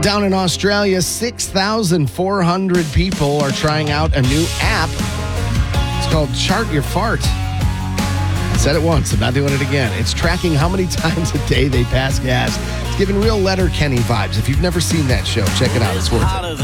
Down in Australia, 6,400 people are trying out a new app. It's called Chart Your Fart. I said it once, I'm not doing it again. It's tracking how many times a day they pass gas. It's giving real Letterkenny vibes. If you've never seen that show, check it out. It's worth it.